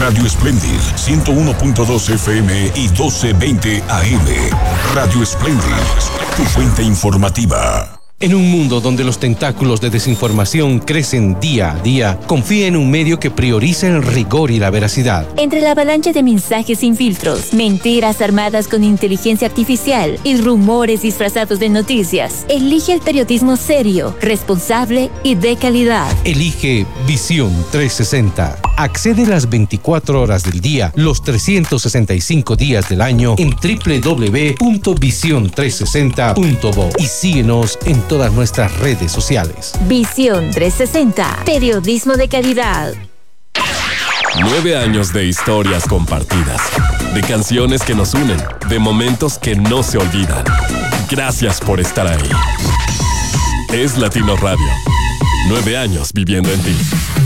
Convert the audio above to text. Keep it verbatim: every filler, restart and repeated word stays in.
Radio Splendid, ciento uno punto dos F M y doce veinte A M. Radio Splendid, tu fuente informativa. En un mundo donde los tentáculos de desinformación crecen día a día, confía en un medio que prioriza el rigor y la veracidad. Entre la avalancha de mensajes sin filtros, mentiras armadas con inteligencia artificial y rumores disfrazados de noticias, elige el periodismo serio, responsable y de calidad. Elige Visión trescientos sesenta. Accede las veinticuatro horas del día, los trescientos sesenta y cinco días del año en doble u doble u doble u punto visión trescientos sesenta punto bo y síguenos en todas nuestras redes sociales. Visión trescientos sesenta, periodismo de calidad. Nueve años de historias compartidas, de canciones que nos unen, de momentos que no se olvidan. Gracias por estar ahí. Es Latino Radio. Nueve años viviendo en ti.